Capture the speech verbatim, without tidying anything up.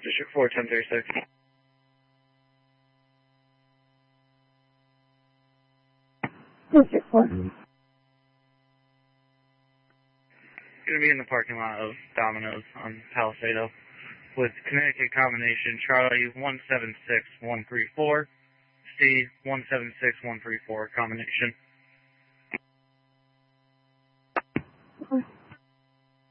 District four, ten thirty-six. District four. Going to be in the parking lot of Domino's on Palisado with Connecticut combination Charlie one seven six one three four, C one seven six one three four combination.